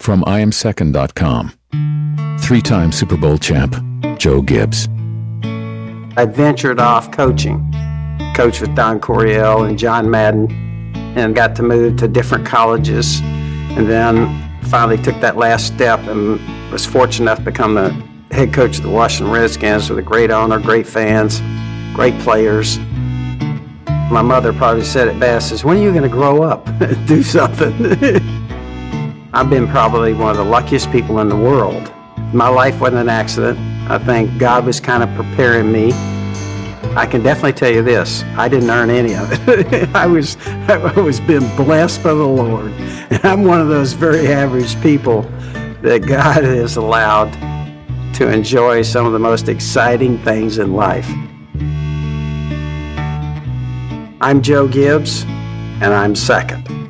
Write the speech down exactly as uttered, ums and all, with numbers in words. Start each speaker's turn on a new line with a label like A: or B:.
A: From I am second dot com, three-time Super Bowl champ, Joe Gibbs.
B: I ventured off coaching, coached with Don Coryell and John Madden, and got to move to different colleges, and then finally took that last step and was fortunate enough to become the head coach of the Washington Redskins with a great owner, great fans, great players. My mother probably said it best, is, when are you going to grow up and do something? I've been probably one of the luckiest people in the world. My life wasn't an accident. I think God was kind of preparing me. I can definitely tell you this, I didn't earn any of it. I was, I was been blessed by the Lord. And I'm one of those very average people that God has allowed to enjoy some of the most exciting things in life. I'm Joe Gibbs, and I'm second.